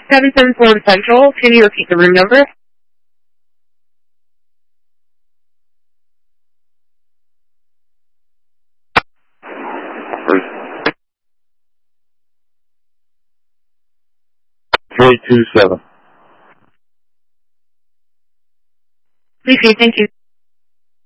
774 Central. Can you repeat the room number? First. 327. Please, thank you.